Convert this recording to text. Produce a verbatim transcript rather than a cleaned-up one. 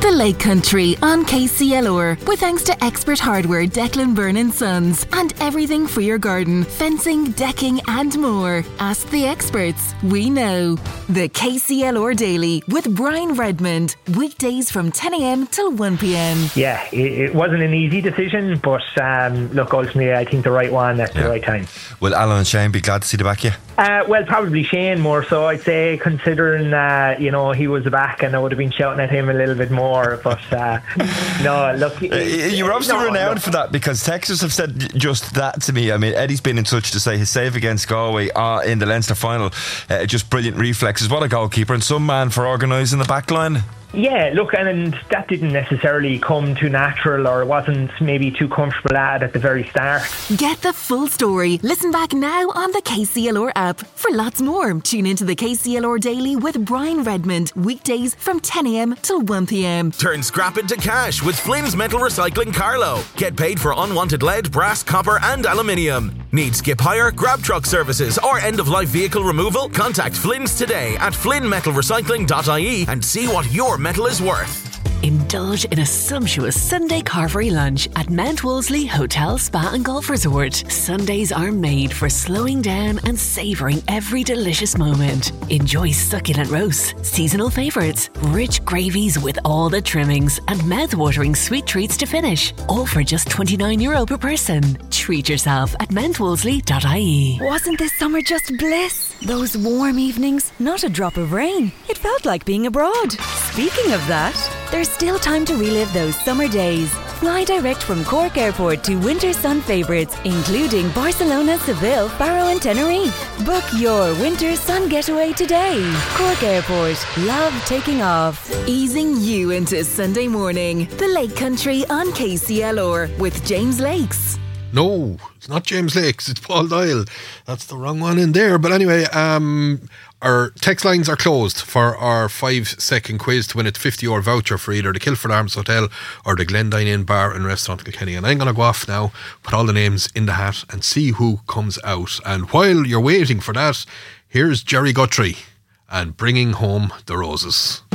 The Lake Country on K C L R, with thanks to Expert Hardware Declan Byrne and Sons, and everything for your garden, fencing, decking and more. Ask the experts, we know. The K C L R Daily with Brian Redmond, weekdays from ten a.m. till one p.m. Yeah, it, it wasn't an easy decision, but um, look, ultimately I think the right one at yeah. the right time. Will Alan and Shane be glad to see the back of you? Uh, well, probably Shane more so, I'd say, considering uh, you know, he was back and I would have been shouting at him a little bit more. But uh, no, look, uh, you're obviously no, renowned look. for that, because Texas have said just that to me. I mean, Eddie's been in touch to say his save against Galway uh, in the Leinster final, uh, just brilliant reflexes. What a goalkeeper, and some man for organising the back line. Yeah, look, and that didn't necessarily come too natural, or wasn't maybe too comfortable at at the very start. Get the full story. Listen back now on the K C L R app. For lots more, tune into the K C L R Daily with Brian Redmond, weekdays from ten a.m. till one p.m. Turn scrap into cash with Flynn's Metal Recycling Carlow. Get paid for unwanted lead, brass, copper and aluminium. Need skip hire, grab truck services or end-of-life vehicle removal? Contact Flynn's today at flynn metal recycling dot I E and see what your metal is worth. Indulge in a sumptuous Sunday carvery lunch at Mount Wolseley Hotel, Spa and Golf Resort. Sundays are made for slowing down and savouring every delicious moment. Enjoy succulent roasts, seasonal favourites, rich gravies with all the trimmings, and mouth-watering sweet treats to finish. All for just twenty-nine euro per person. Treat yourself at mount wolseley dot I E. Wasn't this summer just bliss? Those warm evenings, not a drop of rain. It felt like being abroad. Speaking of that, there's still time to relive those summer days. Fly direct from Cork Airport to winter sun favourites, including Barcelona, Seville, Faro and Tenerife. Book your winter sun getaway today. Cork Airport. Love taking off. Easing you into Sunday morning. The Lake Country on K C L R with James Lakes. No, it's not James Lakes, it's Paul Doyle. That's the wrong one in there. But anyway, um, our text lines are closed for our five second quiz to win a fifty euro voucher for either the Kilford Arms Hotel or the Glendine Inn Bar and Restaurant Kilkenny. And I'm going to go off now, put all the names in the hat and see who comes out. And while you're waiting for that, here's Jerry Guthrie and Bringing Home the Roses.